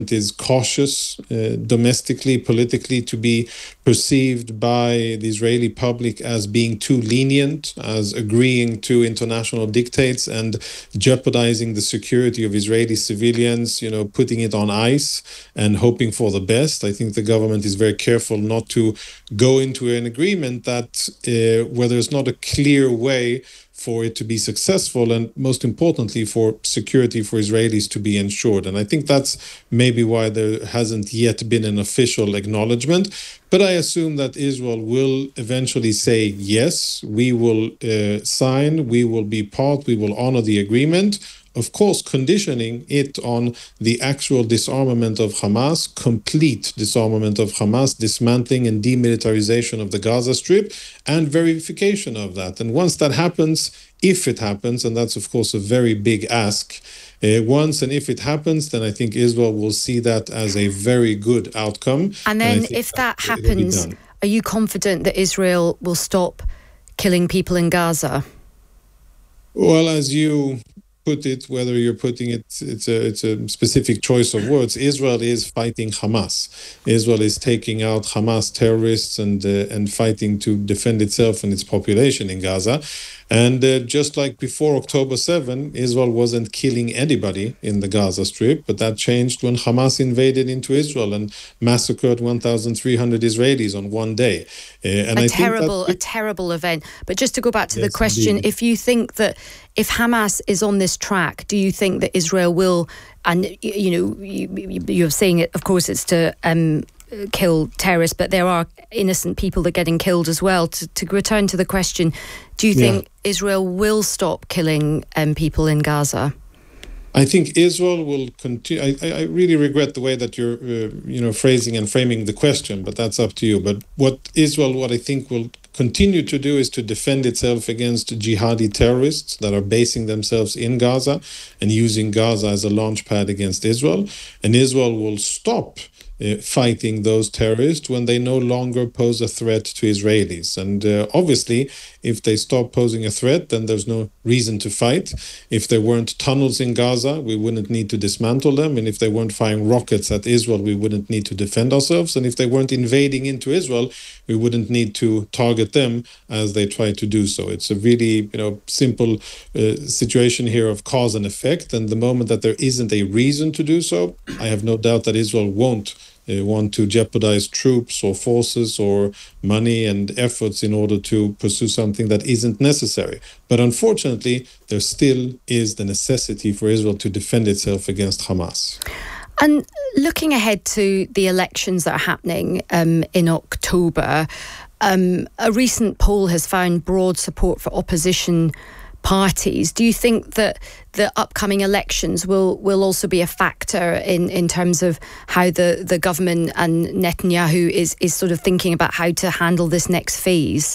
is cautious domestically, politically, to be perceived by the Israeli public as being too lenient, as agreeing to international dictates and jeopardizing the security of Israeli civilians, putting it on ice and hoping for the best. I think the government is very careful not to go into an agreement that where there's not a clear way for it to be successful, and most importantly, for security for Israelis to be ensured. And I think that's maybe why there hasn't yet been an official acknowledgement. But I assume that Israel will eventually say, yes, we will sign, we will be part, we will honor the agreement. Of course, conditioning it on the actual disarmament of Hamas, complete disarmament of Hamas, dismantling and demilitarization of the Gaza Strip, and verification of that. And once that happens, if it happens, and that's of course a very big ask, once and if it happens, then I think Israel will see that as a very good outcome. And then if that happens, are you confident that Israel will stop killing people in Gaza? Well, as you put it, whether you're putting it, it's a specific choice of words. Israel is fighting Hamas. Israel is taking out Hamas terrorists and fighting to defend itself and its population in Gaza. And just like before October 7, Israel wasn't killing anybody in the Gaza Strip, but that changed when Hamas invaded into Israel and massacred 1,300 Israelis on one day. A terrible event. But just to go back to the question, indeed. If you think that if Hamas is on this track, do you think that Israel will, and you're saying it, of course, it's to kill terrorists, but there are innocent people that are getting killed as well. To return to the question, do you think Israel will stop killing people in Gaza? I think Israel will continue. I really regret the way that you're phrasing and framing the question, but that's up to you. But what I think will continue to do is to defend itself against jihadi terrorists that are basing themselves in Gaza and using Gaza as a launch pad against Israel. And Israel will stop fighting those terrorists when they no longer pose a threat to Israelis. And obviously, if they stop posing a threat, then there's no reason to fight. If there weren't tunnels in Gaza, we wouldn't need to dismantle them. And if they weren't firing rockets at Israel, we wouldn't need to defend ourselves. And if they weren't invading into Israel, we wouldn't need to target them as they try to do so. It's a really simple situation here of cause and effect. And the moment that there isn't a reason to do so, I have no doubt that Israel won't want to jeopardize troops or forces or money and efforts in order to pursue something that isn't necessary. But unfortunately, there still is the necessity for Israel to defend itself against Hamas. And looking ahead to the elections that are happening in October, a recent poll has found broad support for opposition parties. Do you think that the upcoming elections will also be a factor in terms of how the government and Netanyahu is sort of thinking about how to handle this next phase?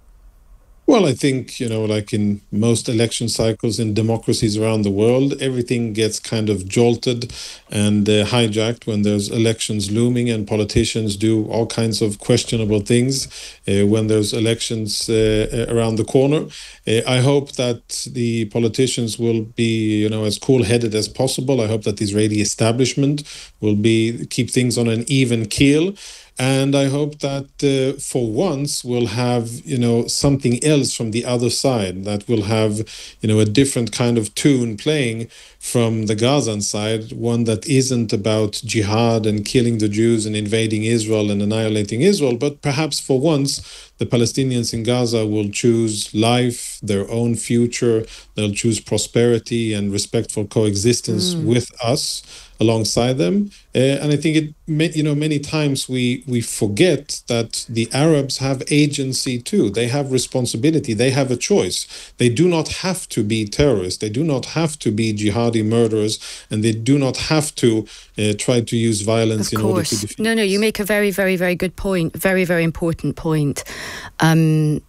Well, I think, like in most election cycles in democracies around the world, everything gets kind of jolted and hijacked when there's elections looming and politicians do all kinds of questionable things when there's elections around the corner. I hope that the politicians will be, as cool-headed as possible. I hope that the Israeli establishment will keep things on an even keel. And I hope that for once we'll have, something else from the other side, that will have, a different kind of tune playing from the Gazan side, one that isn't about jihad and killing the Jews and invading Israel and annihilating Israel, but perhaps for once the Palestinians in Gaza will choose life, their own future, they'll choose prosperity and respectful coexistence with us alongside them. And I think many times we forget that the Arabs have agency too. They have responsibility. They have a choice. They do not have to be terrorists. They do not have to be jihadi murderers, and they do not have to try to use violence in order to defeat. No, you make a very, very, very good point. Very, very important point. And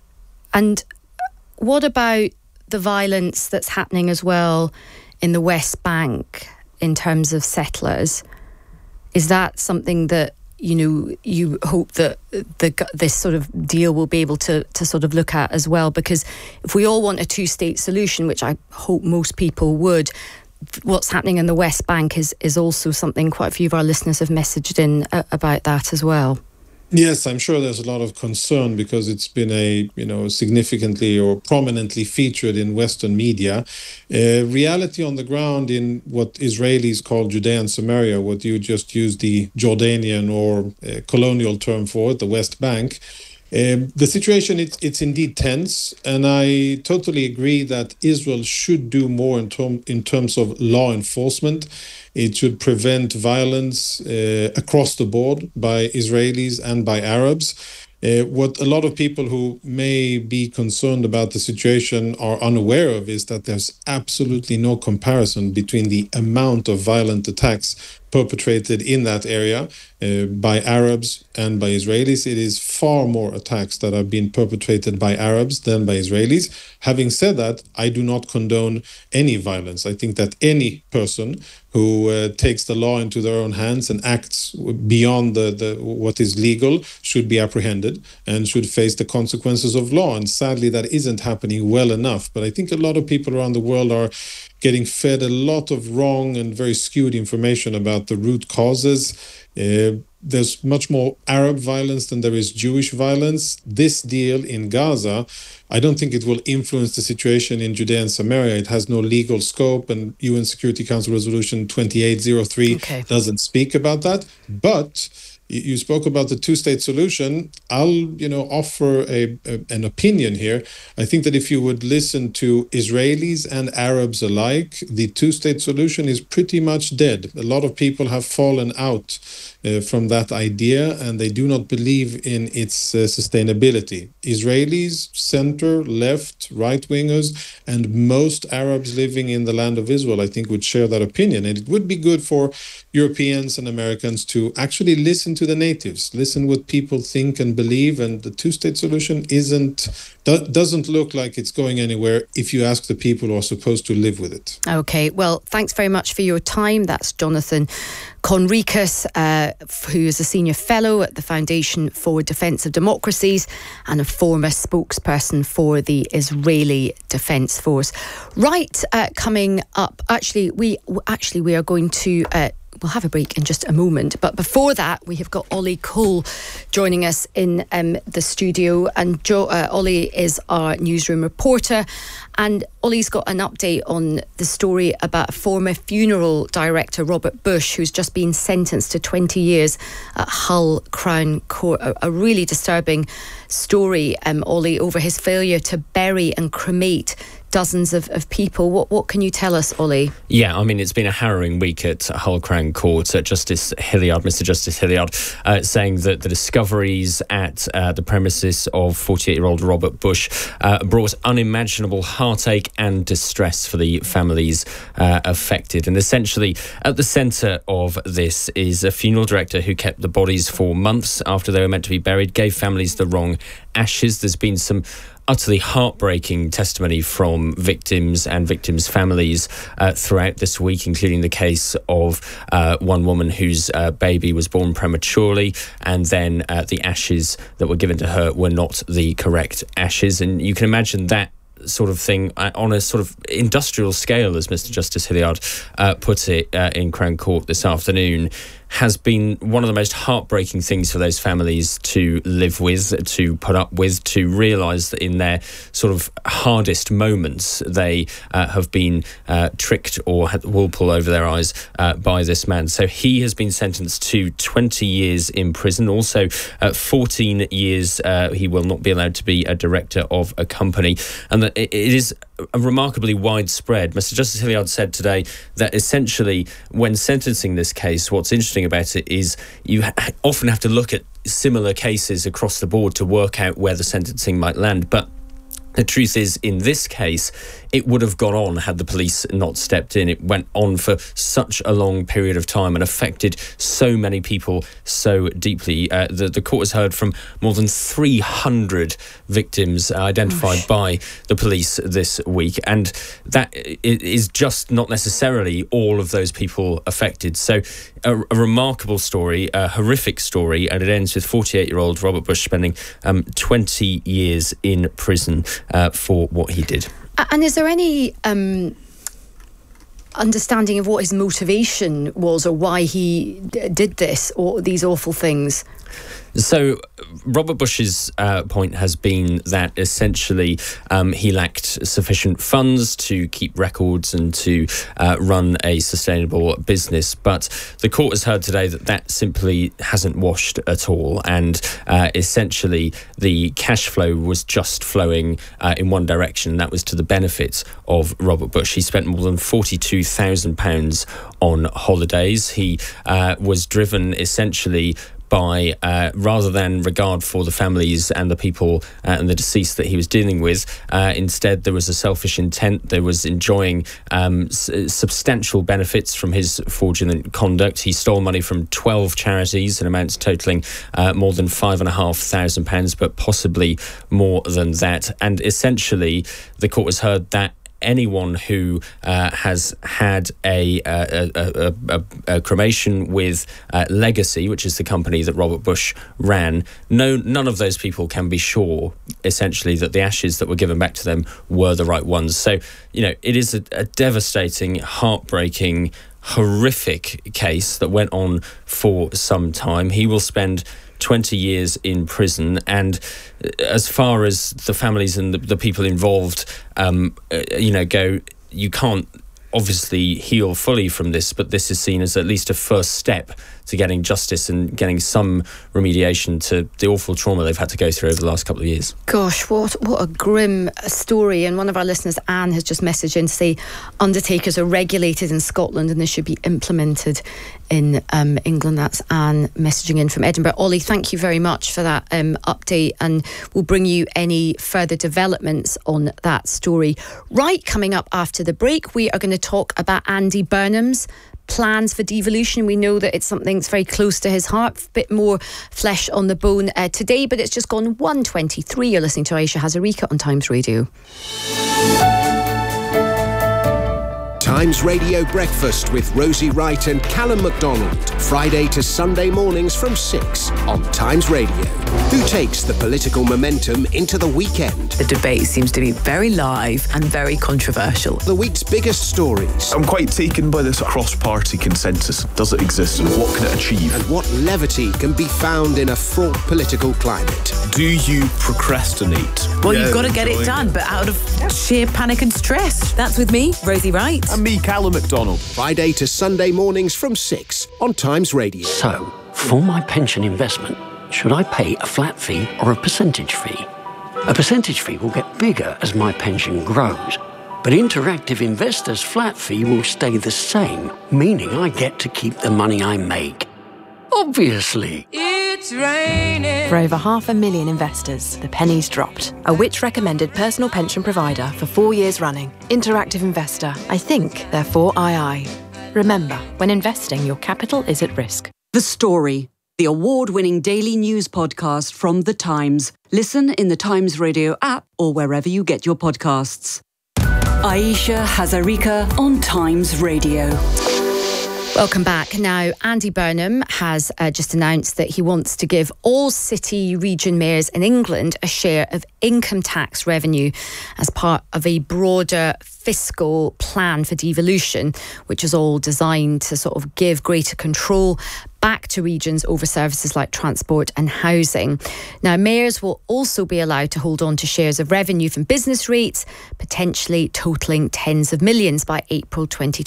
what about the violence that's happening as well in the West Bank in terms of settlers? Is that something that you hope that this sort of deal will be able to sort of look at as well? Because if we all want a two-state solution, which I hope most people would, what's happening in the West Bank is also something quite a few of our listeners have messaged in about that as well. Yes, I'm sure there's a lot of concern because it's been significantly or prominently featured in Western media. Reality on the ground in what Israelis call Judea and Samaria, what you just used the Jordanian or colonial term for it, the West Bank. The situation, it's indeed tense, and I totally agree that Israel should do more in terms of law enforcement. It should prevent violence across the board by Israelis and by Arabs. What a lot of people who may be concerned about the situation are unaware of is that there's absolutely no comparison between the amount of violent attacks perpetrated in that area by Arabs and by Israelis. It is far more attacks that are being perpetrated by Arabs than by Israelis. Having said that, I do not condone any violence. I think that any person who takes the law into their own hands and acts beyond what is legal should be apprehended and should face the consequences of law. And sadly, that isn't happening well enough. But I think a lot of people around the world are getting fed a lot of wrong and very skewed information about the root causes. There's much more Arab violence than there is Jewish violence. This deal in Gaza, I don't think it will influence the situation in Judea and Samaria. It has no legal scope, and UN Security Council Resolution 2803 doesn't speak about that. But you spoke about the two-state solution. I'll, offer an opinion here. I think that if you would listen to Israelis and Arabs alike, the two-state solution is pretty much dead. A lot of people have fallen out from that idea, and they do not believe in its sustainability. Israelis, center, left, right-wingers, and most Arabs living in the land of Israel, I think, would share that opinion. And it would be good for Europeans and Americans to actually listen to the natives, listen what people think and believe, and the two-state solution doesn't look like it's going anywhere if you ask the people who are supposed to live with it. Okay, well, thanks very much for your time. That's Jonathan Conricus, who is a senior fellow at the Foundation for Defence of Democracies and a former spokesperson for the Israeli Defence Force. Right, coming up, we are going to we'll have a break in just a moment. But before that, we have got Ollie Cole joining us in the studio. And Ollie is our newsroom reporter. And Ollie's got an update on the story about a former funeral director, Robert Bush, who's just been sentenced to 20 years at Hull Crown Court. A really disturbing story, Ollie, over his failure to bury and cremate dozens of people. What can you tell us, Ollie? Yeah, I mean, it's been a harrowing week at Hull Crown Court. Mr. Justice Hilliard, saying that the discoveries at the premises of 48-year-old Robert Bush brought unimaginable heartache and distress for the families affected. And essentially, at the centre of this is a funeral director who kept the bodies for months after they were meant to be buried, gave families the wrong ashes. There's been some utterly heartbreaking testimony from victims and victims' families throughout this week, including the case of one woman whose baby was born prematurely, and then the ashes that were given to her were not the correct ashes. And you can imagine that sort of thing on a sort of industrial scale, as Mr. Justice Hilliard put it in Crown Court this afternoon, has been one of the most heartbreaking things for those families to live with, to put up with, to realise that in their sort of hardest moments they have been tricked or had the wool pulled over their eyes by this man. So he has been sentenced to 20 years in prison. Also 14 years he will not be allowed to be a director of a company. And that it is remarkably widespread. Mr. Justice Hilliard said today that essentially when sentencing this case, what's interesting about it is you often have to look at similar cases across the board to work out where the sentencing might land. But the truth is, in this case, it would have gone on had the police not stepped in. It went on for such a long period of time and affected so many people so deeply. The court has heard from more than 300 victims identified by the police this week. And that is just not necessarily all of those people affected. So a remarkable story, a horrific story, and it ends with 48-year-old Robert Bush spending 20 years in prison for what he did. And is there any understanding of what his motivation was, or why he did this, or these awful things? So Robert Bush's point has been that essentially he lacked sufficient funds to keep records and to run a sustainable business. But the court has heard today that simply hasn't washed at all. And essentially the cash flow was just flowing in one direction. And that was to the benefit of Robert Bush. He spent more than £42,000 on holidays. He was driven essentially by, rather than regard for the families and the people and the deceased that he was dealing with, instead there was a selfish intent. There was enjoying substantial benefits from his fraudulent conduct. He stole money from 12 charities in amounts totalling more than £5,500, but possibly more than that. And essentially, the court has heard that anyone who has had a cremation with Legacy, which is the company that Robert Bush ran, none of those people can be sure, essentially, that the ashes that were given back to them were the right ones. So, it is a devastating, heartbreaking, horrific case that went on for some time. He will spend 20 years in prison, and as far as the families and the people involved go, you can't obviously heal fully from this, but this is seen as at least a first step to getting justice and getting some remediation to the awful trauma they've had to go through over the last couple of years. Gosh, what a grim story. And one of our listeners, Anne, has just messaged in to say undertakers are regulated in Scotland and this should be implemented in England. That's Anne messaging in from Edinburgh. Ollie, thank you very much for that update, and we'll bring you any further developments on that story. Right, coming up after the break, we are going to talk about Andy Burnham's plans for devolution. We know that it's something that's very close to his heart. A bit more flesh on the bone today, but it's just gone 1:23. You're listening to Aisha Hazarika on Times Radio. Times Radio Breakfast with Rosie Wright and Callum MacDonald. Friday to Sunday mornings from 6 on Times Radio. Who takes the political momentum into the weekend? The debate seems to be very live and very controversial. The week's biggest stories. I'm quite taken by this cross-party consensus. Does it exist and what can it achieve? And what levity can be found in a fraught political climate. Do you procrastinate? Well, you've got to get it done, but out of sheer panic and stress. That's with me, Rosie Wright. And me, Callum MacDonald. Friday to Sunday mornings from 6 on Times Radio. So, for my pension investment, should I pay a flat fee or a percentage fee? A percentage fee will get bigger as my pension grows, but Interactive Investor's flat fee will stay the same, meaning I get to keep the money I make. Obviously. It's raining. For over 500,000 investors, the penny's dropped. A Which-recommended personal pension provider for 4 years running. Interactive Investor. I think, therefore I. Remember, when investing, your capital is at risk. The Story, the award-winning daily news podcast from The Times. Listen in the Times Radio app or wherever you get your podcasts. Aisha Hazarika on Times Radio. Welcome back. Now, Andy Burnham has just announced that he wants to give all city region mayors in England a share of income tax revenue as part of a broader fiscal plan for devolution, which is all designed to sort of give greater control back to regions over services like transport and housing. Now, mayors will also be allowed to hold on to shares of revenue from business rates, potentially totalling tens of millions by April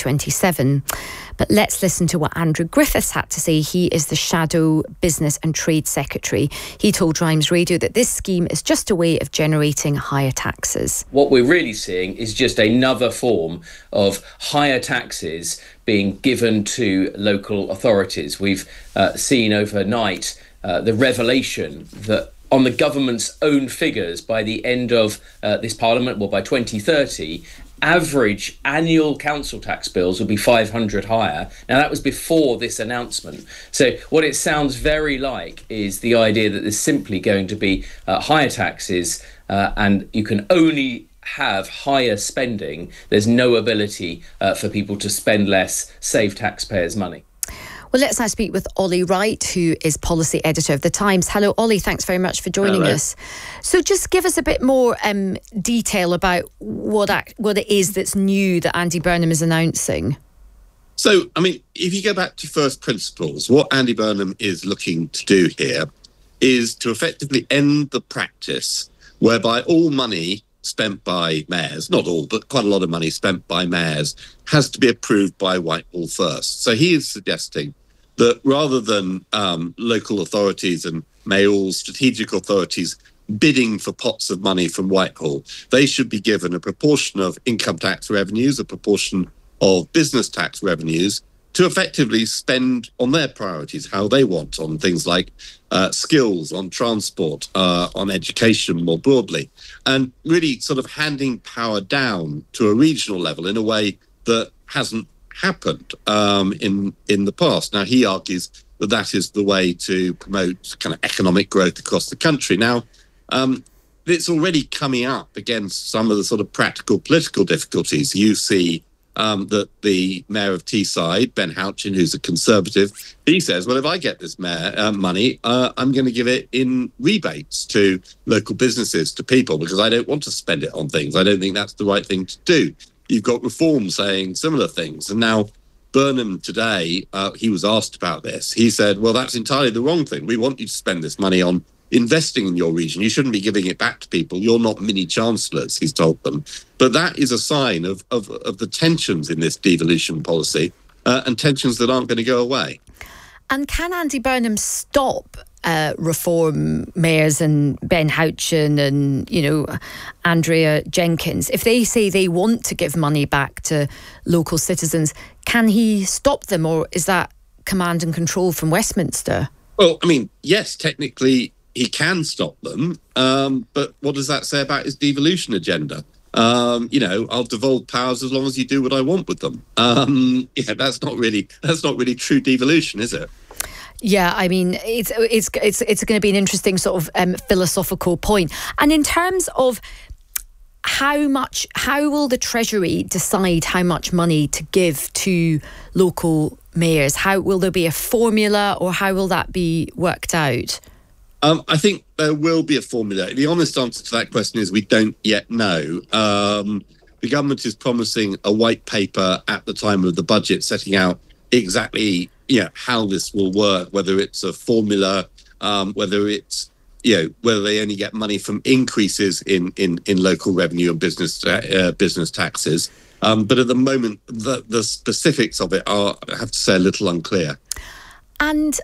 2027. But let's listen to what Andrew Griffiths had to say. He is the Shadow Business and Trade Secretary. He told Times Radio that this scheme is just a way of generating higher taxes. What we're really seeing is just another form of higher taxes being given to local authorities. We've seen overnight the revelation that on the government's own figures, by the end of this Parliament, well, by 2030, average annual council tax bills will be 500 higher. Now, that was before this announcement. So what it sounds very like is the idea that there's simply going to be higher taxes and you can only have higher spending. There's no ability for people to spend less, save taxpayers' money. Well, let's now speak with Ollie Wright, who is policy editor of The Times. Hello, Ollie. Thanks very much for joining us. So just give us a bit more detail about what it is that's new that Andy Burnham is announcing. So, I mean, if you go back to first principles, what Andy Burnham is looking to do here is to effectively end the practice whereby all money spent by mayors, not all, but quite a lot of money spent by mayors, has to be approved by Whitehall first. So he is suggesting that rather than local authorities and mayoral strategic authorities bidding for pots of money from Whitehall, they should be given a proportion of income tax revenues, a proportion of business tax revenues, to effectively spend on their priorities, how they want, on things like skills, on transport, on education more broadly, and really sort of handing power down to a regional level in a way that hasn't happened in the past. Now, he argues that that is the way to promote kind of economic growth across the country. Now, it's already coming up against some of the sort of practical political difficulties. You see that the mayor of Teesside, Ben Houchin, who's a Conservative, he says, well, if I get this money, I'm going to give it in rebates to local businesses, to people, because I don't want to spend it on things. I don't think that's the right thing to do. You've got Reform saying similar things. And now Burnham today, he was asked about this. He said, well, that's entirely the wrong thing. We want you to spend this money on investing in your region. You shouldn't be giving it back to people. You're not mini chancellors, he's told them. But that is a sign of the tensions in this devolution policy and tensions that aren't going to go away. And can Andy Burnham stop Reform mayors and Ben Houchin and, Andrea Jenkins? If they say they want to give money back to local citizens, can he stop them, or is that command and control from Westminster? Well, I mean, yes, technically he can stop them, but what does that say about his devolution agenda? I'll devolve powers as long as you do what I want with them. That's not really true devolution, is it? Yeah, I mean, it's going to be an interesting sort of philosophical point. And in terms of how will the Treasury decide how much money to give to local mayors? How will there be a formula, or how will that be worked out? I think there will be a formula. The honest answer to that question is we don't yet know. The government is promising a white paper at the time of the budget setting out exactly how this will work, whether it's a formula, whether it's whether they only get money from increases in local revenue and business taxes. But at the moment, the specifics of it are, I have to say, a little unclear. And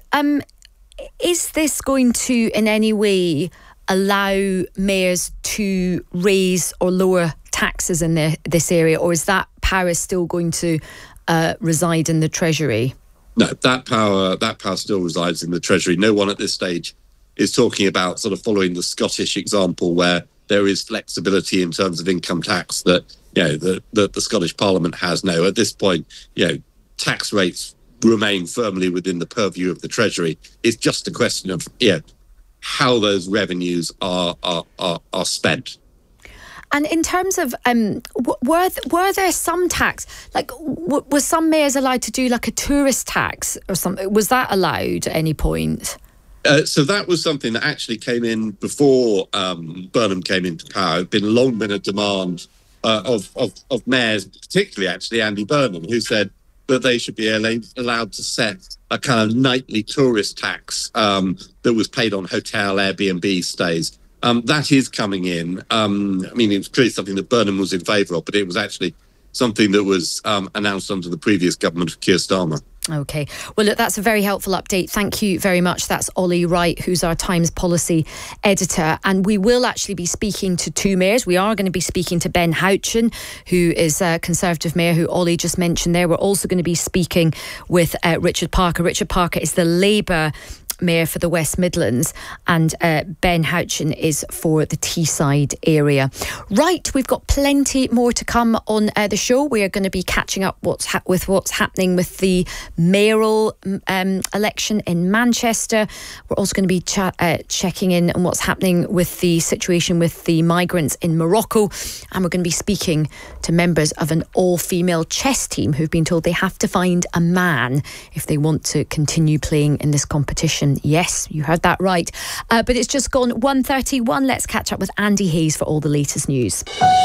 is this going to in any way allow mayors to raise or lower taxes in this area, or is that power still going to reside in the Treasury? No, that power still resides in the Treasury. No one at this stage is talking about sort of following the Scottish example, where there is flexibility in terms of income tax that the Scottish Parliament has. No, at this point, tax rates remain firmly within the purview of the Treasury. It's just a question of how those revenues are spent. And in terms of were there some tax, like were some mayors allowed to do like a tourist tax or something? Was that allowed at any point? So that was something that actually came in before Burnham came into power. It had long been a demand of mayors, particularly actually Andy Burnham, who said that they should be allowed to set a kind of nightly tourist tax that was paid on hotel Airbnb stays. That is coming in. I mean, it was clearly something that Burnham was in favour of, but it was actually something that was announced under the previous government of Keir Starmer. OK. Well, look, that's a very helpful update. Thank you very much. That's Ollie Wright, who's our Times policy editor. And we will actually be speaking to two mayors. We are going to be speaking to Ben Houchin, who is a Conservative mayor, who Ollie just mentioned there. We're also going to be speaking with Richard Parker. Richard Parker is the Labour Mayor for the West Midlands, and Ben Houchin is for the Teesside area. Right, we've got plenty more to come on the show. We are going to be catching up with what's happening with the mayoral election in Manchester. We're also going to be checking in on what's happening with the situation with the migrants in Morocco, and we're going to be speaking to members of an all-female chess team who've been told they have to find a man if they want to continue playing in this competition. Yes, you heard that right. But it's just gone 1:31. Let's catch up with Andy Hayes for all the latest news.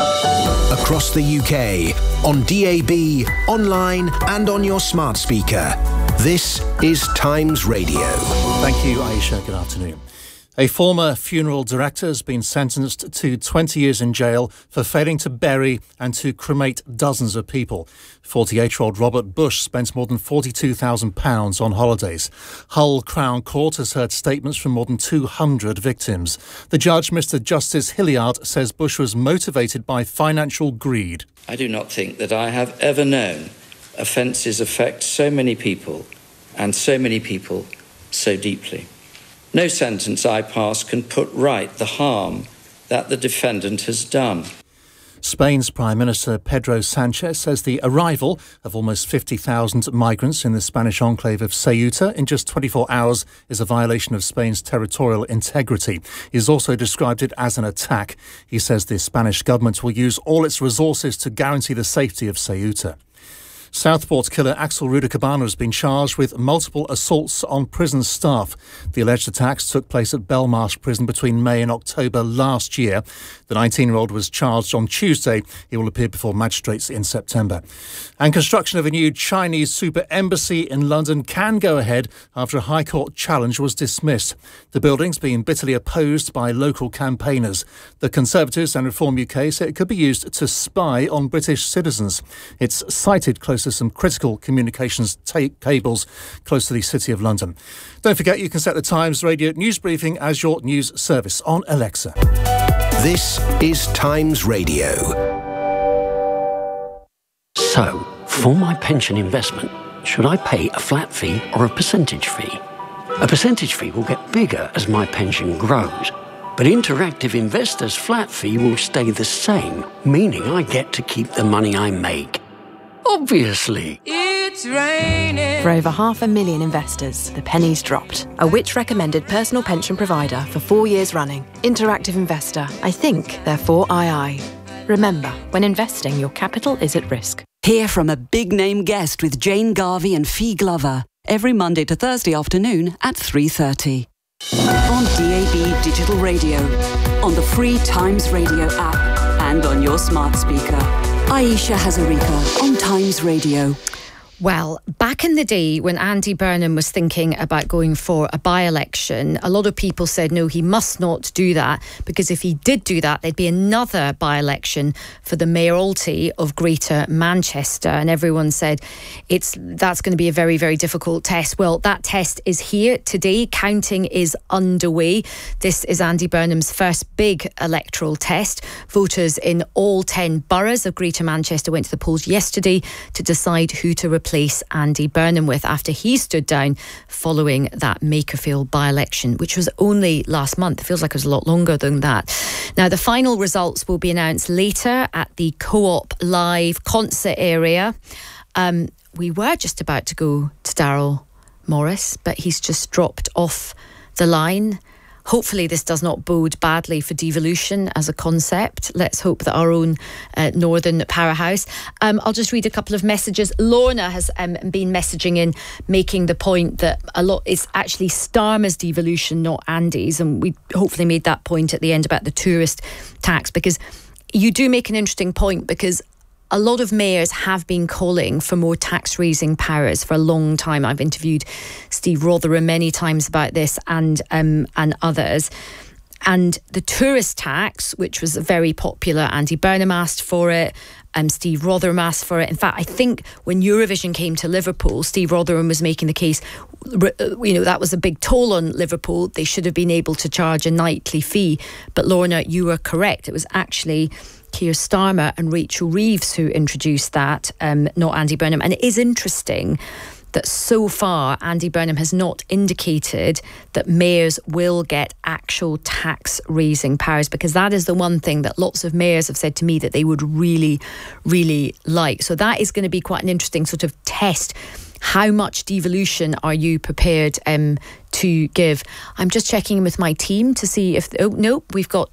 Across the UK, on DAB, online and on your smart speaker. This is Times Radio. Thank you, Aisha. Good afternoon. A former funeral director has been sentenced to 20 years in jail for failing to bury and to cremate dozens of people. 48-year-old Robert Bush spent more than £42,000 on holidays. Hull Crown Court has heard statements from more than 200 victims. The judge, Mr. Justice Hilliard, says Bush was motivated by financial greed. I do not think that I have ever known offences affect so many people and so many people so deeply. No sentence I pass can put right the harm that the defendant has done. Spain's Prime Minister Pedro Sanchez says the arrival of almost 50,000 migrants in the Spanish enclave of Ceuta in just 24 hours is a violation of Spain's territorial integrity. He's also described it as an attack. He says the Spanish government will use all its resources to guarantee the safety of Ceuta. Southport killer Axel Rudakabana has been charged with multiple assaults on prison staff. The alleged attacks took place at Belmarsh Prison between May and October last year. The 19-year-old was charged on Tuesday. He will appear before magistrates in September. And construction of a new Chinese super embassy in London can go ahead after a High Court challenge was dismissed. The building's being bitterly opposed by local campaigners. The Conservatives and Reform UK say it could be used to spy on British citizens. It's sited close to some critical communications cables close to the City of London. Don't forget you can set the Times Radio news briefing as your news service on Alexa. This is Times Radio. So, for my pension investment, should I pay a flat fee or a percentage fee? A percentage fee will get bigger as my pension grows, but Interactive Investor's flat fee will stay the same, meaning I get to keep the money I make. Obviously. It's raining. For over 500,000 investors, the penny's dropped. A Which recommended personal pension provider for 4 years running. Interactive Investor. I think, therefore II. Remember, when investing, your capital is at risk. Hear from a big-name guest with Jane Garvey and Fee Glover every Monday to Thursday afternoon at 3:30. On DAB Digital Radio, on the free Times Radio app, and on your smart speaker. Aisha Hazarika on Times Radio. Well, back in the day when Andy Burnham was thinking about going for a by-election, a lot of people said, no, he must not do that, because if he did do that, there'd be another by-election for the mayoralty of Greater Manchester. And everyone said that's going to be a very, very difficult test. Well, that test is here today. Counting is underway. This is Andy Burnham's first big electoral test. Voters in all 10 boroughs of Greater Manchester went to the polls yesterday to decide who to replace Andy Burnham with after he stood down following that Makerfield by-election, which was only last month. It feels like it was a lot longer than that. Now, the final results will be announced later at the Co-op Live concert area. We were just about to go to Daryl Morris, but he's just dropped off the line. Hopefully this does not bode badly for devolution as a concept. Let's hope that our own northern powerhouse. I'll just read a couple of messages. Lorna has been messaging in, making the point that a lot is actually Starmer's devolution, not Andy's. And we hopefully made that point at the end about the tourist tax, because you do make an interesting point, because a lot of mayors have been calling for more tax-raising powers for a long time. I've interviewed Steve Rotheram many times about this, and others. And the tourist tax, which was very popular, Andy Burnham asked for it, Steve Rotheram asked for it. In fact, I think when Eurovision came to Liverpool, Steve Rotheram was making the case, that was a big toll on Liverpool. They should have been able to charge a nightly fee. But Lorna, you were correct. It was actually Keir Starmer and Rachel Reeves who introduced that, not Andy Burnham. And it is interesting that so far Andy Burnham has not indicated that mayors will get actual tax raising powers, because that is the one thing that lots of mayors have said to me that they would really, really like. So that is going to be quite an interesting sort of test. How much devolution are you prepared to give? I'm just checking in with my team to see if we've got.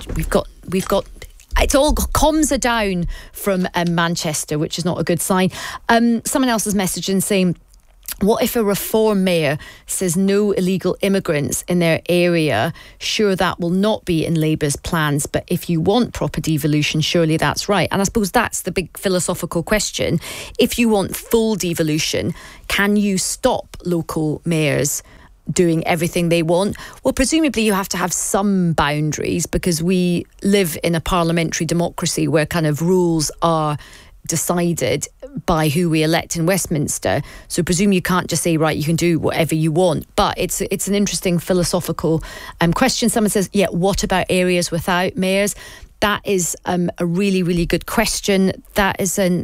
It's all comms are down from Manchester, which is not a good sign. Someone else has messaged in saying, what if a Reform mayor says no illegal immigrants in their area? Sure, that will not be in Labour's plans, but if you want proper devolution, surely that's right. And I suppose that's the big philosophical question. If you want full devolution, can you stop local mayors doing everything they want? Well, presumably you have to have some boundaries, because we live in a parliamentary democracy where kind of rules are decided by who we elect in Westminster. So presume you can't just say, right, you can do whatever you want. But it's an interesting philosophical question. Someone says, yeah, what about areas without mayors? That is a really, really good question. That's a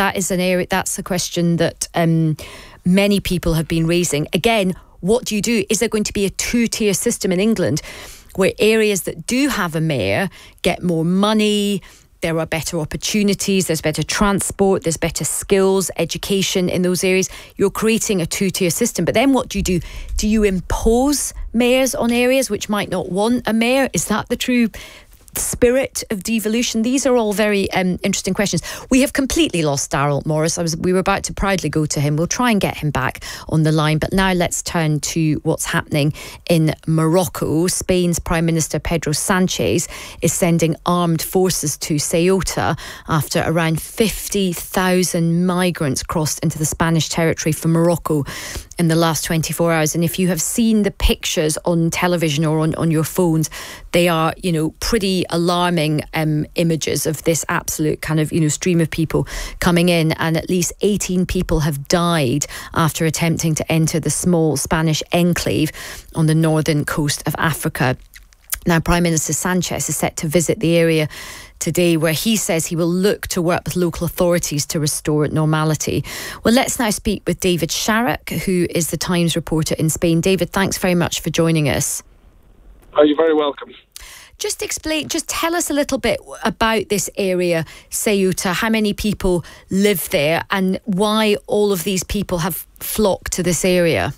question that many people have been raising. Again, what do you do? Is there going to be a two-tier system in England where areas that do have a mayor get more money? There are better opportunities, there's better transport, there's better skills, education in those areas. You're creating a two-tier system. But then what do you do? Do you impose mayors on areas which might not want a mayor? Is that the true spirit of devolution? These are all very interesting questions. We have completely lost Daryl Morris. We were about to proudly go to him. We'll try and get him back on the line. But now let's turn to what's happening in Morocco. Spain's Prime Minister Pedro Sanchez is sending armed forces to Ceuta after around 50,000 migrants crossed into the Spanish territory from Morocco in the last 24 hours. And if you have seen the pictures on television or on your phones, they are, pretty alarming images of this absolute kind of, stream of people coming in. And at least 18 people have died after attempting to enter the small Spanish enclave on the northern coast of Africa. Now, Prime Minister Sanchez is set to visit the area today, where he says he will look to work with local authorities to restore normality. Well, let's now speak with David Sharrock, who is the Times reporter in Spain. David, thanks very much for joining us. Oh, you're very welcome. Just tell us a little bit about this area, Ceuta, how many people live there and why all of these people have flocked to this area.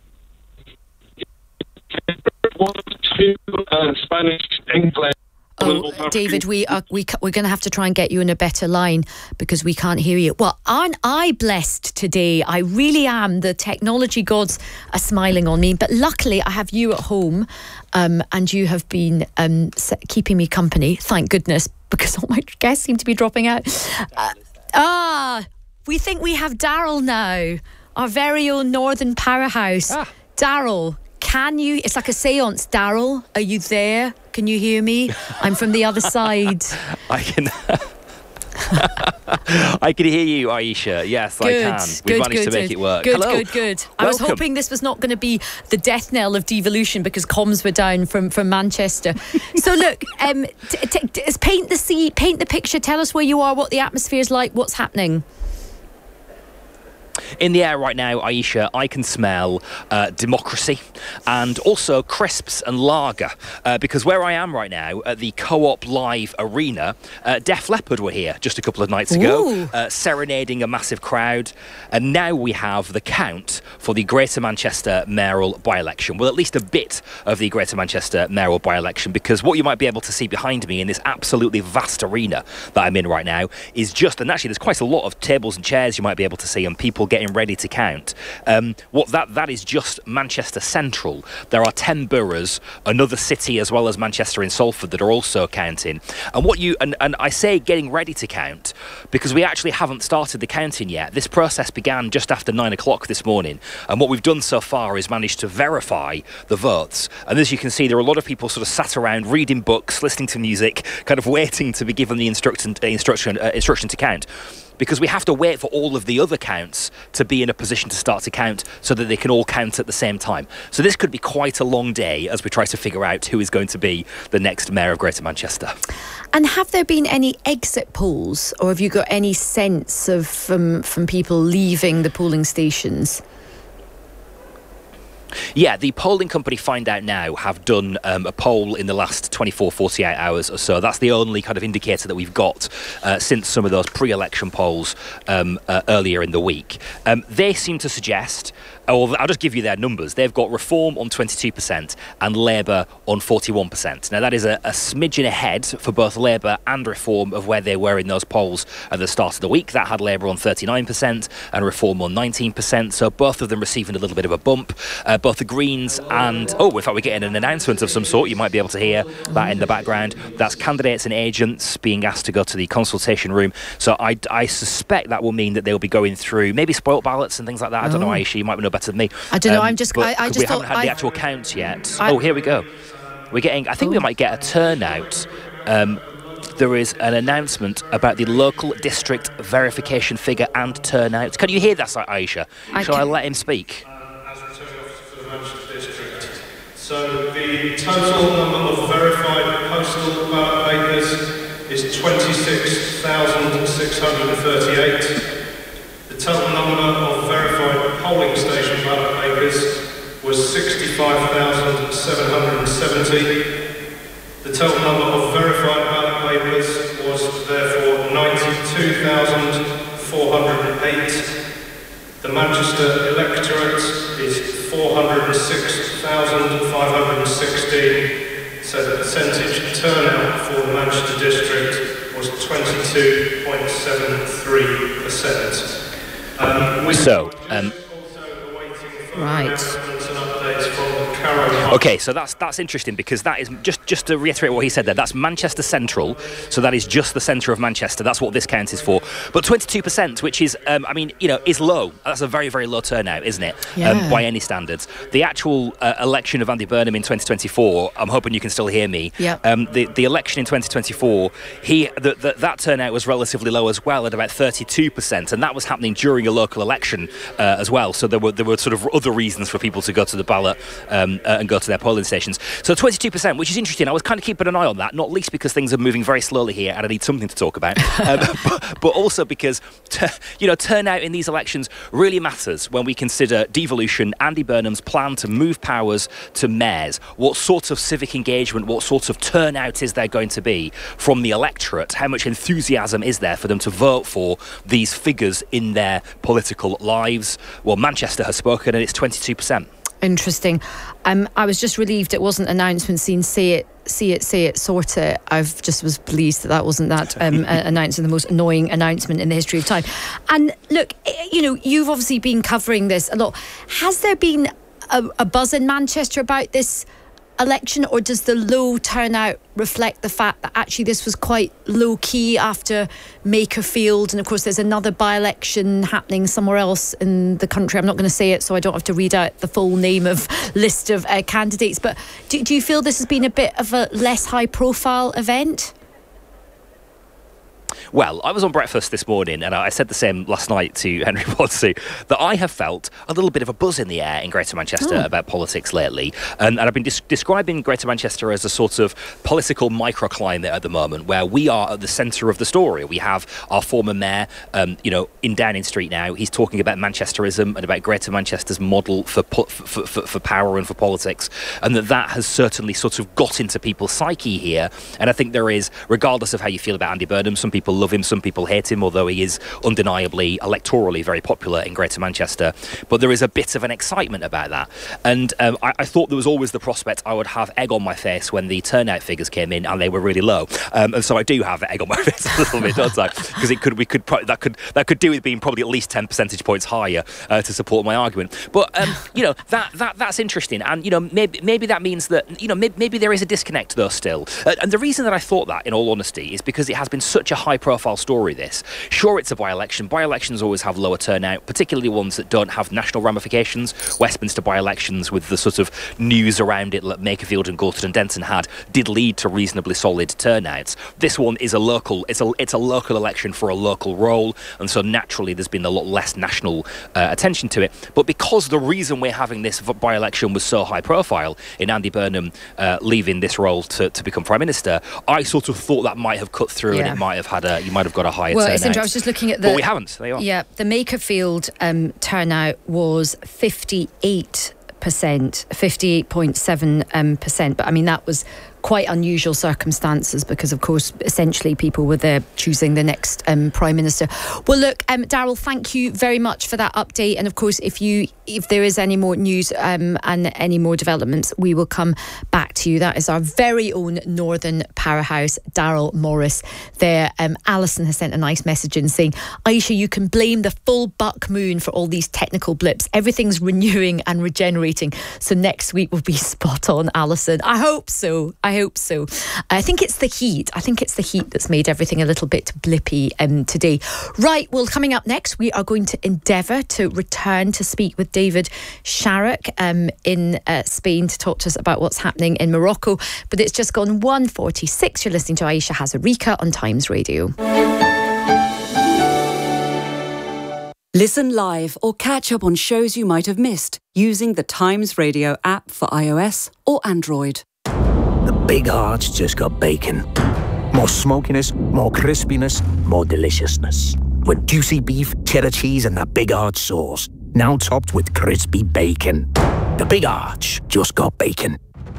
Spanish enclave. Oh, David, we're going to have to try and get you in a better line because we can't hear you. Well, aren't I blessed today? I really am. The technology gods are smiling on me. But luckily, I have you at home and you have been keeping me company, thank goodness, because all my guests seem to be dropping out. We think we have Daryl now, our very own Northern powerhouse. Daryl, can you, it's like a seance, Daryl, are you there? Can you hear me? I'm from the other side. I can hear you, Aisha. Yes, I can. We've managed to make it work. Hello. Good. I was hoping this was not going to be the death knell of devolution because comms were down from Manchester. So look, paint the picture. Tell us where you are, what the atmosphere is like, what's happening. In the air right now, Aisha, I can smell democracy and also crisps and lager because where I am right now at the Co-op Live Arena, Def Leppard were here just a couple of nights ago, serenading a massive crowd, and now we have the count for the Greater Manchester mayoral by-election. Well, at least a bit of the Greater Manchester mayoral by-election, because what you might be able to see behind me in this absolutely vast arena that I'm in right now is just, and actually there's quite a lot of tables and chairs you might be able to see and people getting ready to count. That is just Manchester Central. There are 10 boroughs, another city as well as Manchester and Salford that are also counting. And and I say getting ready to count because we actually haven't started the counting yet. This process began just after 9 o'clock this morning, and what we've done so far is managed to verify the votes. And as you can see, there are a lot of people sort of sat around reading books, listening to music, kind of waiting to be given the instruction to count. because we have to wait for all of the other counts to be in a position to start to count so that they can all count at the same time. So this could be quite a long day as we try to figure out who is going to be the next Mayor of Greater Manchester. And have there been any exit polls, or have you got any sense of from people leaving the polling stations? Yeah, the polling company Find Out Now have done a poll in the last 24, 48 hours or so. That's the only kind of indicator that we've got since some of those pre-election polls earlier in the week. They seem to suggest, I'll just give you their numbers. They've got Reform on 22% and Labour on 41%. Now, that is a smidgen ahead for both Labour and Reform of where they were in those polls at the start of the week. That had Labour on 39% and Reform on 19%. So both of them receiving a little bit of a bump. Both the Greens and, in fact, we're getting an announcement of some sort. You might be able to hear that in the background. That's candidates and agents being asked to go to the consultation room. So I suspect that will mean that they'll be going through maybe spoilt ballots and things like that. I don't know, Aisha, you might know better than me. I don't know. I we haven't had the actual counts yet. Here we go. We're getting. I think we might get a turnout. There is an announcement about the local district verification figure and turnout. Can you hear that, Aisha? Shall I let him speak? So the total number of verified postal ballot papers is 26,638. The total number of verified polling station ballot papers was 65,770. The total number of verified ballot papers was therefore 92,408. The Manchester electorate is 406,516. So the percentage turnout for the Manchester district was 22.73%. Right. Okay, so that's interesting, because that is just to reiterate what he said there. That's Manchester Central, so that is just the centre of Manchester. That's what this count is for. But 22%, which is, is low. That's a very, very low turnout, isn't it? Yeah. By any standards. The actual election of Andy Burnham in 2024, I'm hoping you can still hear me. Yeah. The election in 2024, that turnout was relatively low as well, at about 32%, and that was happening during a local election as well. So there were sort of other reasons for people to go to the ballot and go to their polling stations. So 22%, which is interesting. I was kind of keeping an eye on that, not least because things are moving very slowly here and I need something to talk about, but also because turnout in these elections really matters when we consider devolution, Andy Burnham's plan to move powers to mayors. What sort of civic engagement, what sort of turnout is there going to be from the electorate? How much enthusiasm is there for them to vote for these figures in their political lives? Well, Manchester has spoken, and it's 22%. Interesting. I was just relieved it wasn't announcement scene, say it, sort it. I've just was pleased that wasn't that announcing the most annoying announcement in the history of time. And look, you've obviously been covering this a lot. Has there been a buzz in Manchester about this election, or does the low turnout reflect the fact that actually this was quite low key after Makerfield, and of course there's another by-election happening somewhere else in the country? I'm not going to say it so I don't have to read out the full name of list of candidates, but do you feel this has been a bit of a less high profile event? Well, I was on breakfast this morning, and I said the same last night to Henry Wadsey, that I have felt a little bit of a buzz in the air in Greater Manchester about politics lately. And I've been describing Greater Manchester as a sort of political microclimate at the moment, where we are at the centre of the story. We have our former mayor, in Downing Street now. He's talking about Manchesterism and about Greater Manchester's model for power and for politics, and that has certainly sort of got into people's psyche here. And I think there is, regardless of how you feel about Andy Burnham, some people love him, some people hate him, although he is undeniably electorally very popular in Greater Manchester. But there is a bit of an excitement about that. And I thought there was always the prospect I would have egg on my face when the turnout figures came in and they were really low. And so I do have egg on my face a little bit, don't I? Because that could do with being probably at least 10 percentage points higher to support my argument. But that's interesting. And maybe that means that maybe there is a disconnect though still. And the reason that I thought that, in all honesty, is because it has been such a high high-profile story, this. Sure, it's a by-election. By-elections always have lower turnout, particularly ones that don't have national ramifications. Westminster by-elections, with the sort of news around it that Makerfield and Gorton and Denton had, did lead to reasonably solid turnouts. This one is a local election for a local role, and so naturally there's been a lot less national attention to it. But because the reason we're having this by-election was so high-profile in Andy Burnham leaving this role to become Prime Minister, I sort of thought that might have cut through, and it might have had you might have got a higher turnout. It's interesting. I was just looking at but we haven't. There you are. Yeah, the Makerfield turnout was 58%, 58.7%. But I mean, that was quite unusual circumstances because, of course, essentially people were there choosing the next Prime Minister. Well, look, Darryl, thank you very much for that update. And of course, if there is any more news and any more developments, we will come back to you. That is our very own Northern Powerhouse, Darryl Morris there. Alison has sent a nice message in saying, Aisha, you can blame the full buck moon for all these technical blips. Everything's renewing and regenerating. So next week will be spot on, Alison. I hope so. I think it's the heat. I think it's the heat that's made everything a little bit blippy today. Right, well, coming up next, we are going to endeavour to return to speak with David Sharrock in Spain to talk to us about what's happening in Morocco. But it's just gone 1:46. You're listening to Aisha Hazarika on Times Radio. Listen live or catch up on shows you might have missed using the Times Radio app for iOS or Android. The Big Arch just got bacon. More smokiness, more crispiness, more deliciousness. With juicy beef, cheddar cheese and that Big Arch sauce. Now topped with crispy bacon. The Big Arch just got bacon.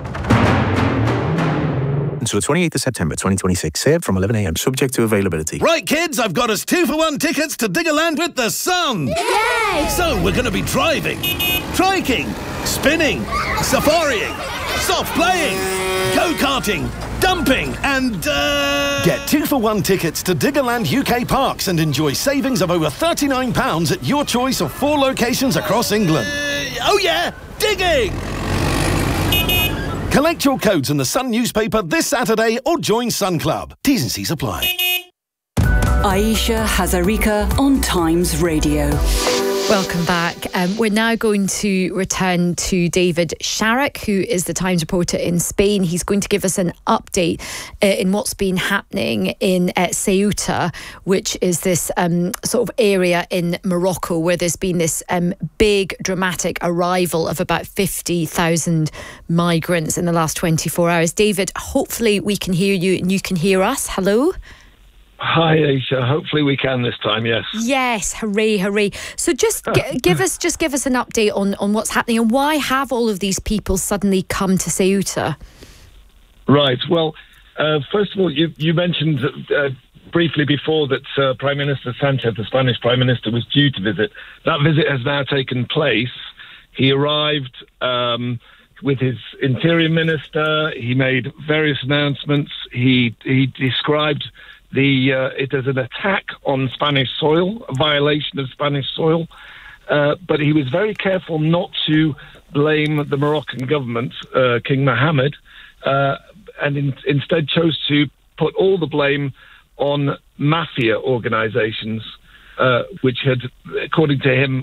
Until the 28th of September 2026. Served from 11 a.m. subject to availability. Right, kids, I've got us 2-for-1 tickets to Diggerland with the sun. Yay! So we're going to be driving, triking, spinning, safarieing, soft playing, go-karting, dumping and, Get 2-for-1 tickets to Diggerland UK Parks and enjoy savings of over £39 at your choice of 4 locations across England. Oh yeah, digging! Collect your codes in the Sun newspaper this Saturday or join Sun Club. T's and C's apply. Aisha Hazarika on Times Radio. Welcome back. We're now going to return to David Sharrock, who is the Times reporter in Spain. He's going to give us an update in what's been happening in Ceuta, which is this sort of area in Morocco where there's been this big dramatic arrival of about 50,000 migrants in the last 24 hours. David, hopefully we can hear you and you can hear us. Hello? Hi, Aisha. Hopefully we can this time, yes. Yes, hooray. So just give us an update on what's happening and why have all of these people suddenly come to Ceuta? Right. Well, first of all, you mentioned briefly before that Prime Minister Sanchez, the Spanish Prime Minister, was due to visit. That visit has now taken place. He arrived with his Interior Minister. He made various announcements. He described it as an attack on Spanish soil, a violation of Spanish soil, but he was very careful not to blame the Moroccan government, King Mohammed, and instead chose to put all the blame on mafia organisations, which had, according to him,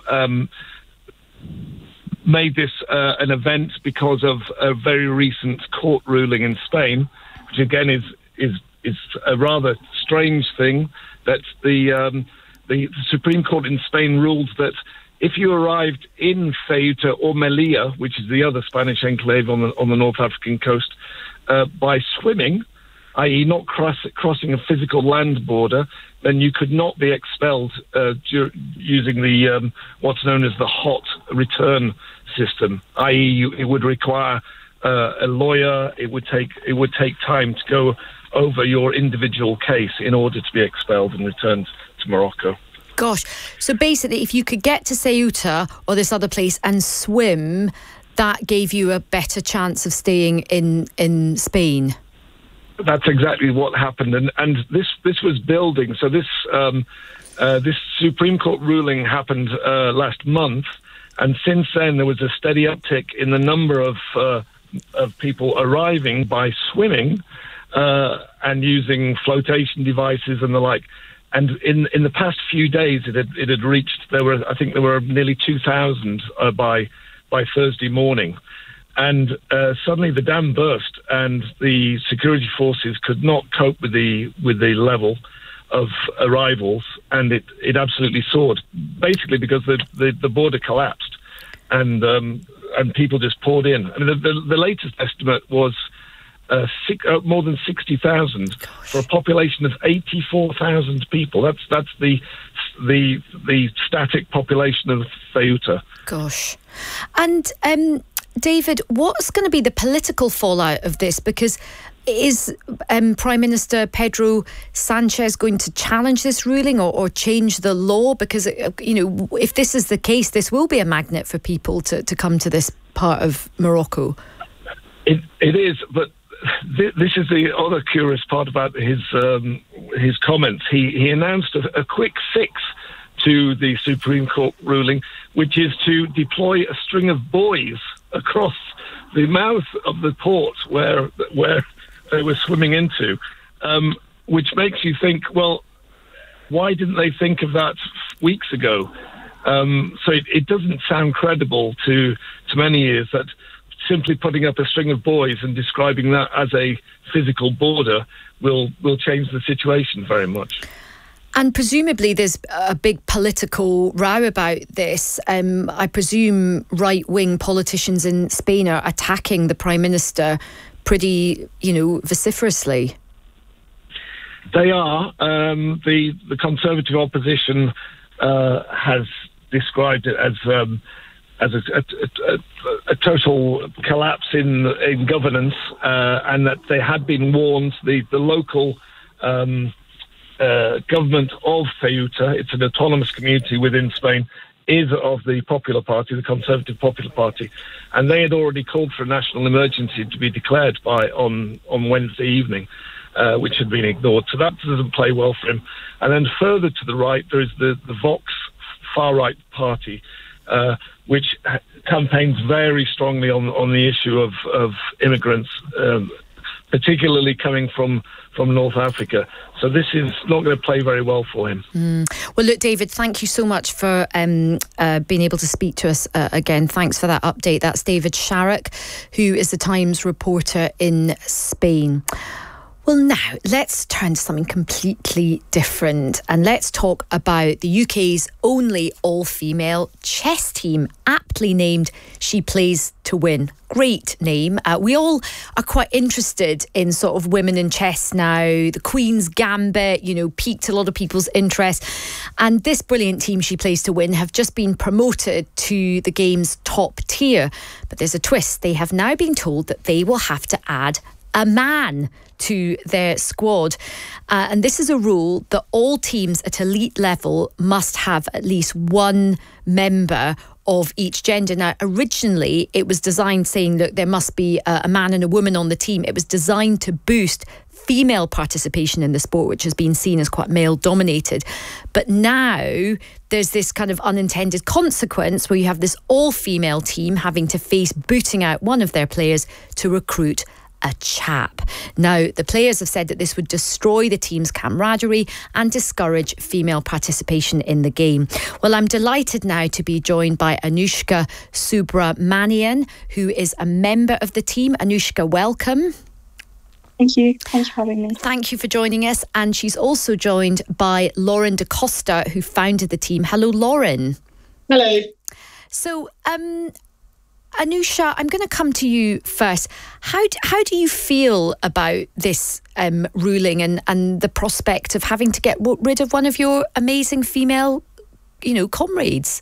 made this an event because of a very recent court ruling in Spain, which again is a rather strange thing, that the Supreme Court in Spain ruled that if you arrived in Ceuta or Melilla, which is the other Spanish enclave on the North African coast, by swimming, i.e. not crossing a physical land border, then you could not be expelled using the what's known as the hot return system, i.e. it would require a lawyer. It would take time to go over your individual case in order to be expelled and returned to Morocco. Gosh, so basically if you could get to Ceuta or this other place and swim, that gave you a better chance of staying in Spain. That's exactly what happened, and this was building. So this Supreme Court ruling happened last month, and since then there was a steady uptick in the number of people arriving by swimming. and using flotation devices and the like. And in the past few days, it had reached. There were nearly 2,000 by Thursday morning, and suddenly the dam burst, and the security forces could not cope with the level of arrivals, and it absolutely soared. Basically, because the border collapsed, and people just poured in. I mean, the latest estimate was more than 60,000 for a population of 84,000 people. That's the static population of Ceuta. Gosh. And David, what's going to be the political fallout of this? Because is Prime Minister Pedro Sanchez going to challenge this ruling or change the law? Because, if this is the case, this will be a magnet for people to come to this part of Morocco. It is, but this is the other curious part about his comments. He announced a quick fix to the Supreme Court ruling, which is to deploy a string of buoys across the mouth of the port where they were swimming into, which makes you think, well, why didn't they think of that weeks ago? So it doesn't sound credible to many ears that simply putting up a string of buoys and describing that as a physical border will change the situation very much. And presumably there's a big political row about this. I presume right-wing politicians in Spain are attacking the Prime Minister pretty, vociferously. They are. The Conservative opposition has described it as a total collapse in governance, and that they had been warned. The local government of Ceuta, it's an autonomous community within Spain, is of the Popular Party, the Conservative Popular Party, and they had already called for a national emergency to be declared on Wednesday evening, which had been ignored. So that doesn't play well for him. And then further to the right, there is the Vox far-right party, which campaigns very strongly on the issue of immigrants, particularly coming from North Africa. So this is not going to play very well for him. Well, look, David, thank you so much for being able to speak to us again. Thanks for that update. That's David Sharrock, who is the Times reporter in Spain. Well, now, let's turn to something completely different and let's talk about the UK's only all-female chess team, aptly named She Plays to Win. Great name. We all are quite interested in sort of women in chess now. The Queen's Gambit, piqued a lot of people's interest. And this brilliant team, She Plays to Win, have just been promoted to the game's top tier. But there's a twist. They have now been told that they will have to add a man to their squad. And this is a rule that all teams at elite level must have at least one member of each gender. Now, originally, it was designed saying that there must be a man and a woman on the team. It was designed to boost female participation in the sport, which has been seen as quite male-dominated. But now there's this kind of unintended consequence where you have this all-female team having to face booting out one of their players to recruit a chap. Now, the players have said that this would destroy the team's camaraderie and discourage female participation in the game. Well, I'm delighted now to be joined by Anushka Subramanian, who is a member of the team. Anushka, welcome. Thank you. Thanks for having me. Thank you for joining us. And she's also joined by Lauren Da Costa, who founded the team. Hello, Lauren. Hello. So, Anusha, I'm going to come to you first. How do you feel about this ruling and the prospect of having to get rid of one of your amazing female, comrades?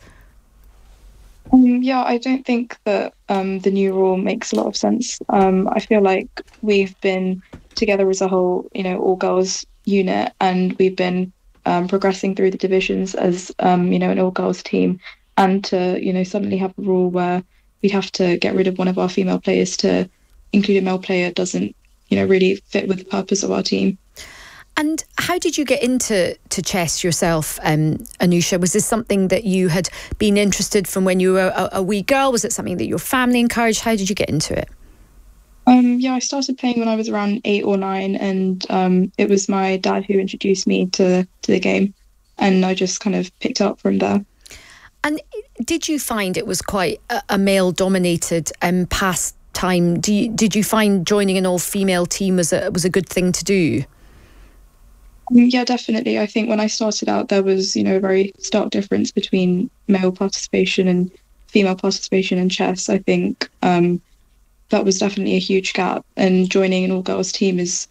Yeah, I don't think that the new rule makes a lot of sense. I feel like we've been together as a whole, all girls unit, and we've been progressing through the divisions as, an all girls team, and to, suddenly have a rule where we'd have to get rid of one of our female players to include a male player doesn't, really fit with the purpose of our team. And how did you get into chess yourself, Anusha? Was this something that you had been interested from when you were a wee girl? Was it something that your family encouraged? How did you get into it? Yeah, I started playing when I was around 8 or 9, and it was my dad who introduced me to the game, and I just kind of picked up from there. And did you find it was quite a male-dominated pastime? Did you find joining an all-female team was a good thing to do? Yeah, definitely. I think when I started out, there was, a very stark difference between male participation and female participation in chess. I think that was definitely a huge gap. And joining an all-girls team is,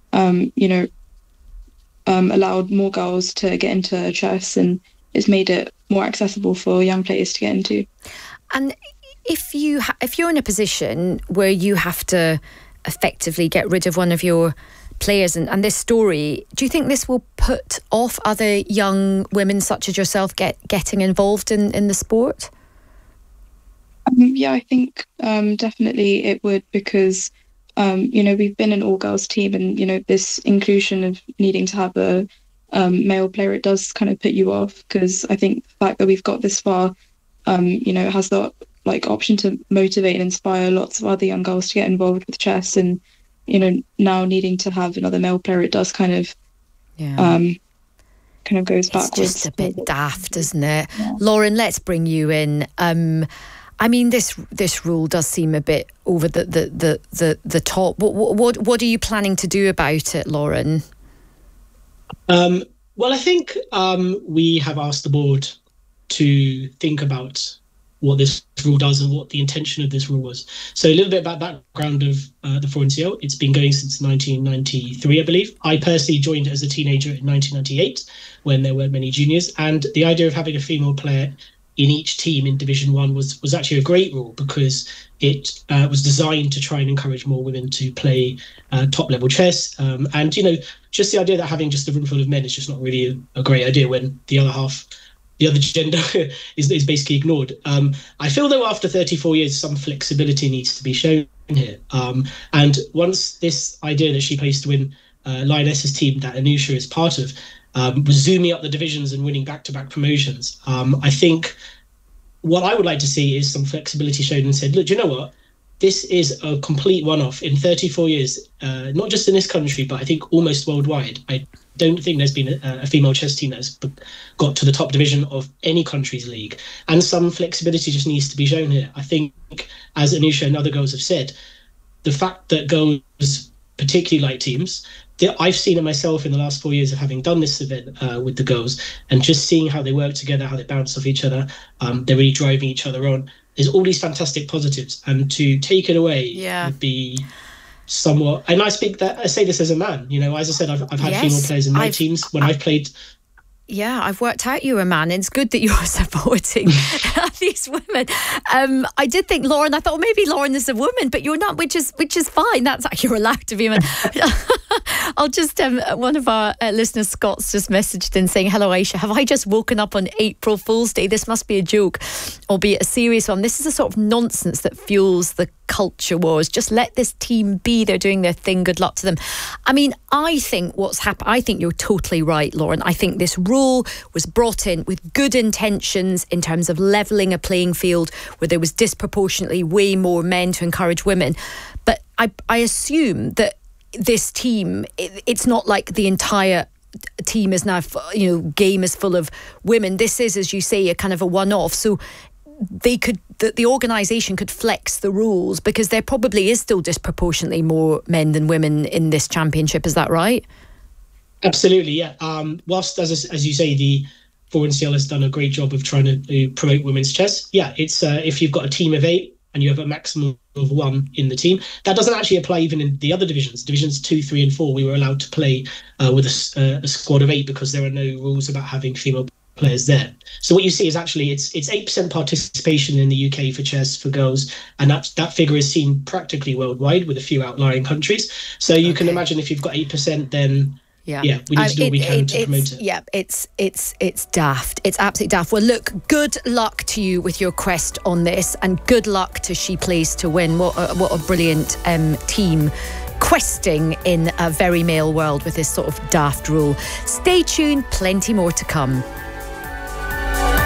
allowed more girls to get into chess, and it's made it more accessible for young players to get into. And if you're in a position where you have to effectively get rid of one of your players, and this story, do you think this will put off other young women such as yourself getting involved in the sport? Yeah, I think definitely it would, because we've been an all-girls team, and this inclusion of needing to have a male player, it does kind of put you off, because I think the fact that we've got this far, has the option to motivate and inspire lots of other young girls to get involved with chess, and now needing to have another male player, it does kind of goes backwards. It's just a bit daft, isn't it? Yeah. Lauren, let's bring you in. I mean, this rule does seem a bit over the top. What are you planning to do about it, Lauren? Well, I think we have asked the board to think about what this rule does and what the intention of this rule was. So a little bit about background of the Forencial. It's been going since 1993, I believe. I personally joined as a teenager in 1998 when there weren't many juniors. And the idea of having a female player in each team in Division 1 was actually a great rule, because it was designed to try and encourage more women to play top-level chess. And, just the idea that having just a room full of men is just not really a great idea when the other gender is basically ignored. I feel, though, after 34 years, some flexibility needs to be shown here. And once this idea that she plays to win Lioness's team that Anusha is part of was zooming up the divisions and winning back-to-back promotions, I think what I would like to see is some flexibility shown and said, look, do you know what? This is a complete one-off. In 34 years, not just in this country, but I think almost worldwide, I don't think there's been a female chess team that's got to the top division of any country's league. And some flexibility just needs to be shown here. I think, as Anusha and other girls have said, the fact that girls particularly like teams, I've seen it myself in the last 4 years of having done this event with the girls, and just seeing how they work together, how they bounce off each other, they're really driving each other on. There's all these fantastic positives, and to take it away would be somewhat. And I say this as a man. As I said, I've had female players in my teams when I've played. Yeah, I've worked out you're a man. It's good that you're supporting these women. I did think Lauren. I thought maybe Lauren is a woman, but you're not, which is fine. You're allowed to be a man. I'll just one of our listeners, Scott's, just messaged in saying, "Hello, Aisha. Have I just woken up on April Fool's Day? This must be a joke, albeit a serious one. This is a sort of nonsense that fuels the culture wars. Just let this team be. They're doing their thing. Good luck to them." I mean, I think what's happened. I think you're totally right, Lauren. I think this rule was brought in with good intentions in terms of levelling a playing field where there was disproportionately way more men to encourage women. But I assume that this team, it's not like the entire team is now, game is full of women. This is, as you say, a kind of a one-off. So the organisation could flex the rules, because there probably is still disproportionately more men than women in this championship. Is that right? Absolutely, yeah. Whilst, as you say, the Forencial has done a great job of trying to promote women's chess. Yeah, it's if you've got a team of 8 and you have a maximum of 1 in the team, that doesn't actually apply even in the other divisions. Divisions 2, 3 and 4, we were allowed to play with a squad of 8, because there are no rules about having female players there. So what you see is actually it's 8% participation in the UK for chess for girls, and that figure is seen practically worldwide with a few outlying countries. So you can imagine if you've got 8%, then we need to do what we can to promote it. Yeah, it's daft. It's absolutely daft. Well, look, good luck to you with your quest on this, and good luck to She Plays to Win. What a brilliant team questing in a very male world with this sort of daft rule. Stay tuned, plenty more to come.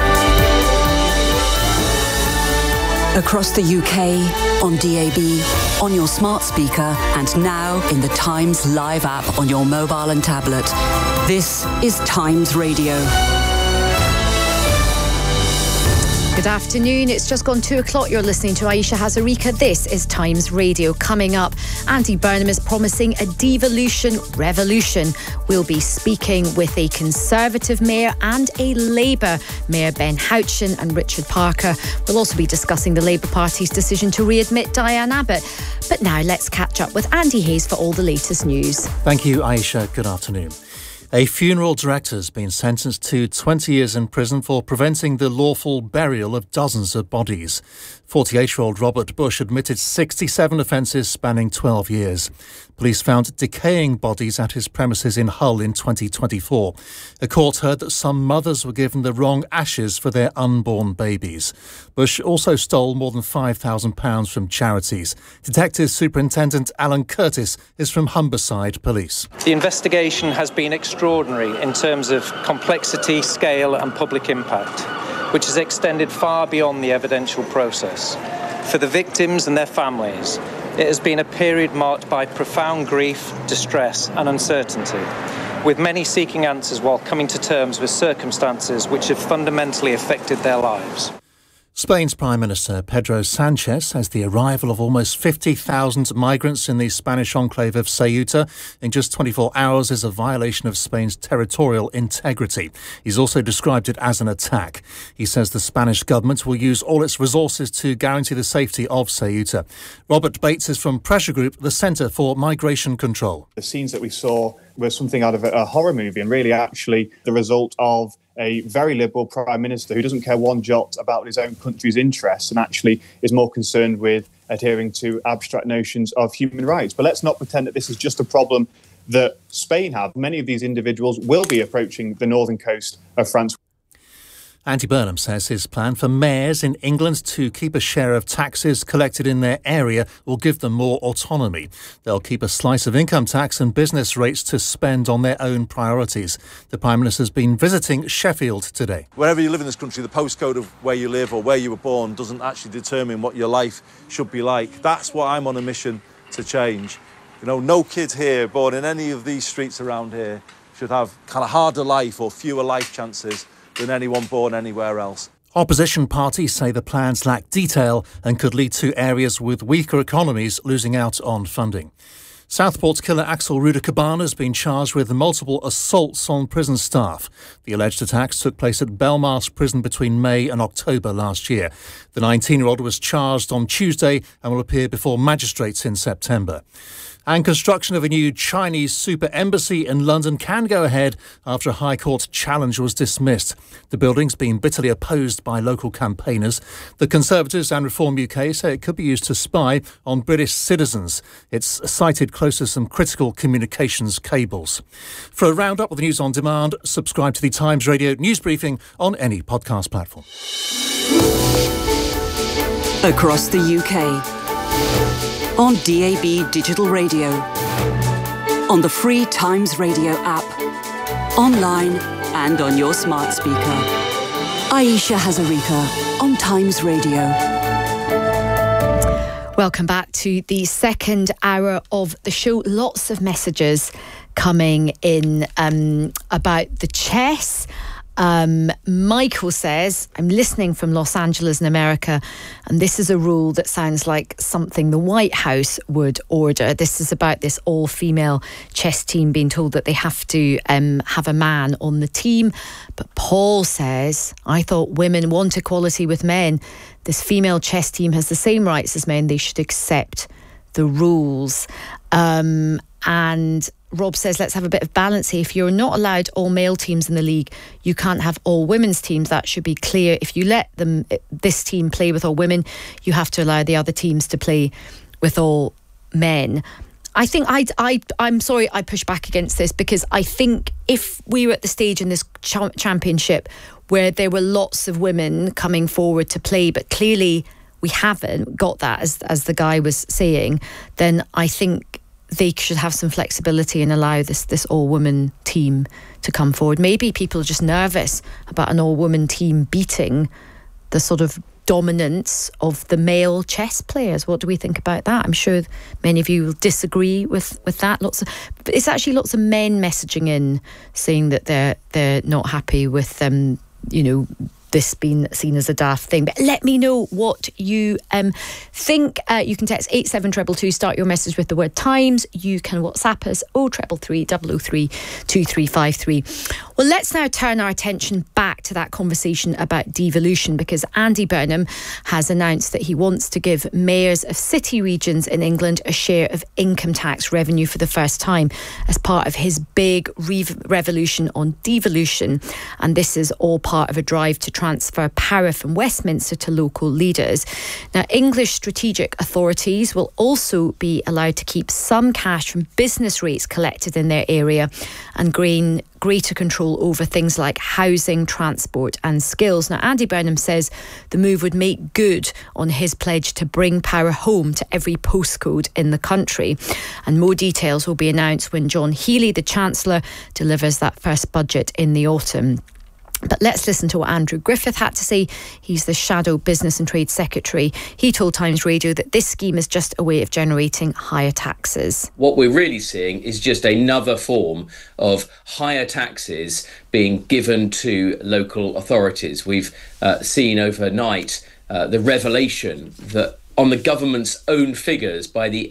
Across the UK, on DAB, on your smart speaker, and now in the Times Live app on your mobile and tablet. This is Times Radio. Good afternoon. It's just gone 2 o'clock. You're listening to Aisha Hazarika. This is Times Radio. Coming up, Andy Burnham is promising a devolution revolution. We'll be speaking with a Conservative mayor and a Labour mayor, Ben Houchen and Richard Parker. We'll also be discussing the Labour Party's decision to readmit Diane Abbott. But now let's catch up with Andy Hayes for all the latest news. Thank you, Aisha. Good afternoon. A funeral director has been sentenced to 20 years in prison for preventing the lawful burial of dozens of bodies. 48-year-old Robert Bush admitted 67 offences spanning 12 years. Police found decaying bodies at his premises in Hull in 2024. A court heard that some mothers were given the wrong ashes for their unborn babies. Bush also stole more than £5,000 from charities. Detective Superintendent Alan Curtis is from Humberside Police. The investigation has been extraordinary in terms of complexity, scale and public impact, which has extended far beyond the evidential process. For the victims and their families, it has been a period marked by profound grief, distress and uncertainty, with many seeking answers while coming to terms with circumstances which have fundamentally affected their lives. Spain's Prime Minister Pedro Sanchez says the arrival of almost 50,000 migrants in the Spanish enclave of Ceuta in just 24 hours is a violation of Spain's territorial integrity. He's also described it as an attack. He says the Spanish government will use all its resources to guarantee the safety of Ceuta. Robert Bates is from Pressure Group, the Centre for Migration Control. The scenes that we saw were something out of a horror movie and really actually the result of a very liberal Prime Minister who doesn't care one jot about his own country's interests and actually is more concerned with adhering to abstract notions of human rights. But let's not pretend that this is just a problem that Spain have. Many of these individuals will be approaching the northern coast of France. Andy Burnham says his plan for mayors in England to keep a share of taxes collected in their area will give them more autonomy. They'll keep a slice of income tax and business rates to spend on their own priorities. The Prime Minister's been visiting Sheffield today. Wherever you live in this country, the postcode of where you live or where you were born doesn't actually determine what your life should be like. That's what I'm on a mission to change. You know, no kid here born in any of these streets around here should have kind of harder life or fewer life chances than anyone born anywhere else. Opposition parties say the plans lack detail and could lead to areas with weaker economies losing out on funding. Southport killer Axel Ruda-Cabana has been charged with multiple assaults on prison staff. The alleged attacks took place at Belmarsh Prison between May and October last year. The 19-year-old was charged on Tuesday and will appear before magistrates in September. And construction of a new Chinese super embassy in London can go ahead after a High Court challenge was dismissed. The building's been bitterly opposed by local campaigners. The Conservatives and Reform UK say it could be used to spy on British citizens. It's sited close to some critical communications cables. For a roundup of the news on demand, subscribe to the Times Radio news briefing on any podcast platform. Across the UK. On DAB Digital Radio, on the free Times Radio app, online and on your smart speaker. Aisha Hazarika on Times Radio. Welcome back to the second hour of the show. Lots of messages coming in about the chess. Michael says, I'm listening from Los Angeles in America, and this is a rule that sounds like something the White House would order. This is about this all-female chess team being told that they have to have a man on the team. But Paul says, I thought women want equality with men. This female chess team has the same rights as men. They should accept the rules. And Rob says, let's have a bit of balance here. If you're not allowed all male teams in the league, you can't have all women's teams. That should be clear. If you let this team play with all women, you have to allow the other teams to play with all men. I think I'm sorry I push back against this, because I think if we were at the stage in this championship where there were lots of women coming forward to play, but clearly we haven't got that, as the guy was saying, then I think they should have some flexibility and allow this all-woman team to come forward. Maybe people are just nervous about an all-woman team beating the sort of dominance of the male chess players. What do we think about that? I'm sure many of you will disagree with that. It's actually lots of men messaging in saying that they're not happy with this being seen as a daft thing. But let me know what you think. You can text 87222, start your message with the word Times. You can WhatsApp us 0333 003 2353. Well, let's now turn our attention back to that conversation about devolution, because Andy Burnham has announced that he wants to give mayors of city regions in England a share of income tax revenue for the first time as part of his big revolution on devolution. And this is all part of a drive to transfer power from Westminster to local leaders. Now, English strategic authorities will also be allowed to keep some cash from business rates collected in their area and gain greater control over things like housing, transport and skills. Now, Andy Burnham says the move would make good on his pledge to bring power home to every postcode in the country. And more details will be announced when John Healey, the Chancellor, delivers that first budget in the autumn. But let's listen to what Andrew Griffith had to say. He's the Shadow Business and Trade Secretary. He told Times Radio that this scheme is just a way of generating higher taxes. What we're really seeing is just another form of higher taxes being given to local authorities. We've seen overnight the revelation that on the government's own figures by the